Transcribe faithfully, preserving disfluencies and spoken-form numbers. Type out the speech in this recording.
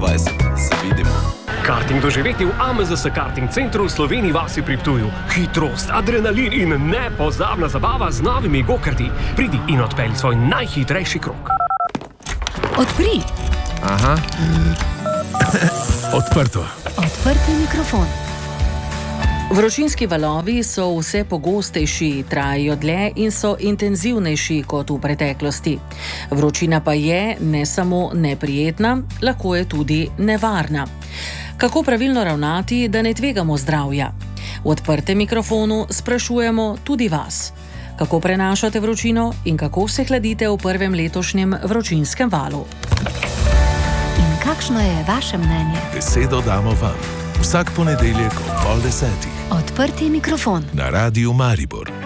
dvajset. Se vidimo. Karting doživeti v A M Z S Karting Centru v Sloveniji vasi pri Ptuju. Hitrost, adrenalin in nepozabna zabava z novimi go-karti. Pridi in odpelji svoj najhitrejši krog. Odpri. Aha. Odprto. Odprti mikrofon. Vročinski valovi so vse pogostejši, trajajo dlje in so intenzivnejši kot v preteklosti. Vročina pa je ne samo neprijetna, lahko je tudi nevarna. Kako pravilno ravnati, da ne tvegamo zdravja? V odprtem mikrofonu sprašujemo tudi vas. Kako prenašate vročino in kako se hladite v prvem letošnjem vročinskem valu? In kakšno je vaše mnenje? Besedo damo vam. Vsak ponedeljek ob pol desetih. Odprti mikrofon. Na Radiu Maribor.